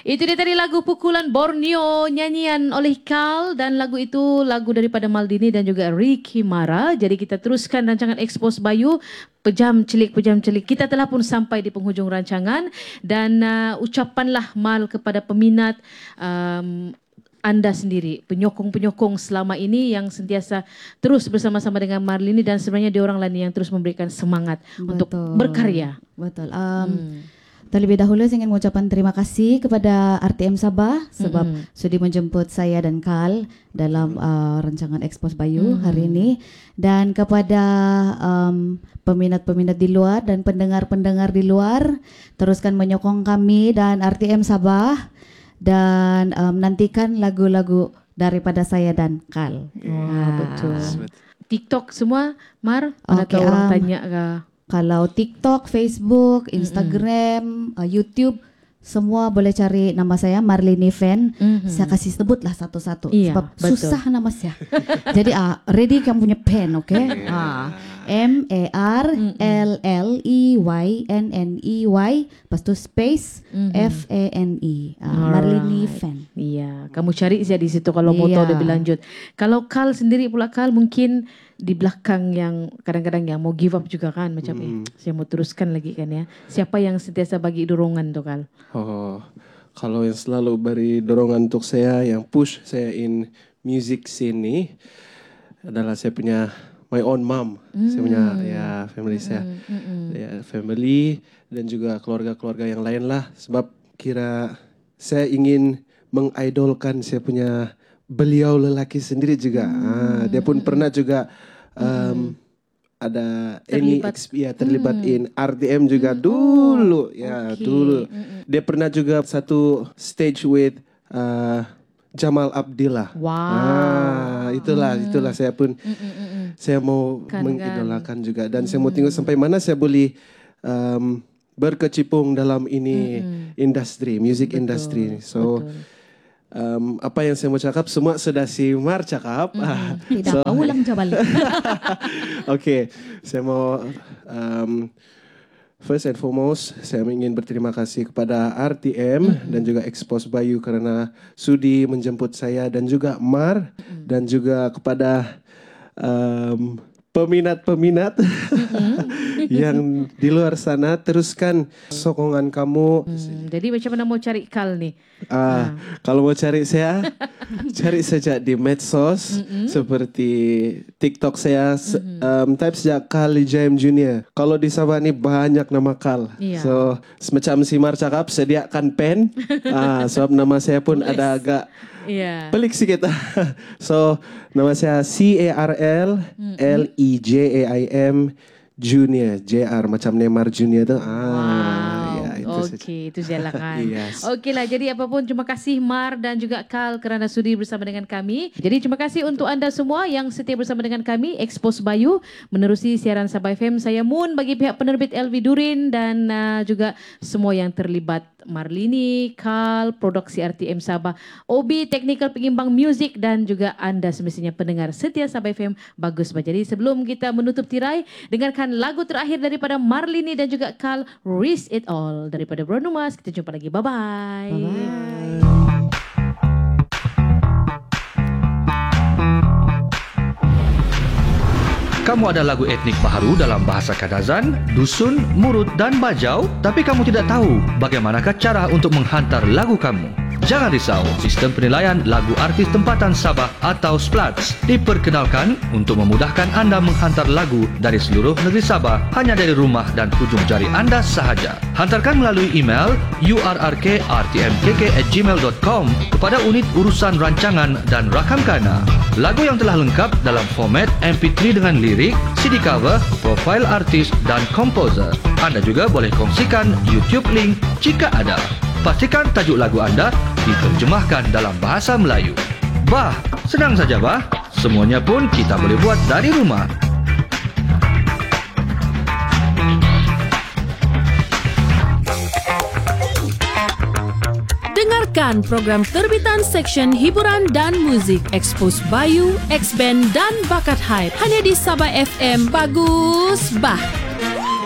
Itu dia tadi lagu Pukulan Borneo, nyanyian oleh Kal, dan lagu itu lagu daripada Maldini dan juga Ricky Mara. Jadi kita teruskan rancangan Expose Bayu, Pejam Celik. Kita telah pun sampai di penghujung rancangan, dan ucapanlah Mal kepada peminat anda sendiri, penyokong-penyokong selama ini yang sentiasa terus bersama-sama dengan Marlini, dan sebenarnya dia orang lain yang terus memberikan semangat untuk berkarya. Betul. Terlebih dahulu saya ingin mengucapkan terima kasih kepada RTM Sabah sebab sudi menjemput saya dan Kal dalam rancangan Expose Bayu hari ini, dan kepada peminat-peminat di luar dan pendengar-pendengar di luar, teruskan menyokong kami dan RTM Sabah, dan nantikan lagu-lagu daripada saya dan Kal. Betul. TikTok semua, Mar? Ada tahu orang tanya ke? Kalau TikTok, Facebook, Instagram, YouTube, semua boleh cari nama saya Marlini Fan. Saya kasih sebutlah satu-satu sebab betul. Susah nama saya. Jadi ready kamu punya pen, oke? Okay? MARLLEYNNEY, lepas tu space FANE, Marlini Fan. Iya, kamu cari saja di situ kalau mau tahu lebih lanjut. Kalau Kal sendiri pula, Kal mungkin di belakang yang kadang-kadang yang mau give up juga kan, macam saya mau teruskan lagi kan ya. Siapa yang sentiasa bagi dorongan tuh, Kal? Kalau yang selalu beri dorongan untuk saya, yang push saya in music scene ni adalah saya punya my own mom. Saya punya family saya. Family dan juga keluarga-keluarga yang lain lah. Sebab kira saya ingin mengidolkan saya punya beliau lelaki sendiri juga. Dia pun pernah juga ada terlibat in RTM juga dulu. Dulu. Dia pernah juga satu stage with Jamal Abdillah. Itulah saya pun saya mau mengidolakan juga, dan saya mau tengok sampai mana saya boleh berkecimpung dalam ini industri, music industry. So apa yang saya mau cakap semua sudah si Mar cakap. Tidak, ulang coba. Okay, saya mau first and foremost saya ingin berterima kasih kepada RTM dan juga Expose Bayu kerana sudi menjemput saya dan juga Mar, dan juga kepada peminat-peminat yang di luar sana, teruskan sokongan kamu. Jadi macam mana mau cari Kal nih? Kalau mau cari saya, cari saja di medsos seperti TikTok saya, type saja Kal Lijayam Junior. Kalau di Sabah ni banyak nama Kal. So semacam si Mar cakap, sediakan pen. Sebab nama saya pun ada agak pelik sikit. So nama saya Carl Lejaim Junior, JR macam Neymar Junior tu. Itu silakan. Okey lah, jadi apapun terima kasih Mar dan juga Kal kerana sudi bersama dengan kami. Jadi terima kasih untuk anda semua yang setia bersama dengan kami Expose Bayu menerusi siaran Sabah FM. Saya Moon bagi pihak penerbit LV Durin dan juga semua yang terlibat, Marlini, Kal, produksi RTM Sabah, Obi, teknikal pengimbang muzik, dan juga anda semestinya pendengar setia Sabah FM Bagus Bah. Jadi sebelum kita menutup tirai, dengarkan lagu terakhir daripada Marlini dan juga Kal, Risk It All daripada Bruno Mars. Kita jumpa lagi. Bye-bye. Bye-bye. Kamu ada lagu etnik baharu dalam bahasa Kadazan, Dusun, Murut dan Bajau, tapi kamu tidak tahu bagaimanakah cara untuk menghantar lagu kamu. Jangan risau, sistem penilaian lagu artis tempatan Sabah atau SPLATS diperkenalkan untuk memudahkan anda menghantar lagu dari seluruh negeri Sabah hanya dari rumah dan hujung jari anda sahaja. Hantarkan melalui email urrk@rtmkk@gmail.com kepada unit urusan rancangan dan rakam kana. Lagu yang telah lengkap dalam format MP3 dengan lirik, CD cover, profil artis dan komposer. Anda juga boleh kongsikan YouTube link jika ada. Pastikan tajuk lagu anda diterjemahkan dalam bahasa Melayu. Bah, senang saja bah. Semuanya pun kita boleh buat dari rumah. Dengarkan program terbitan Seksyen Hiburan dan Muzik Expose Bayu, X-Band dan Bakat Hype hanya di Sabah FM Bagus Bah.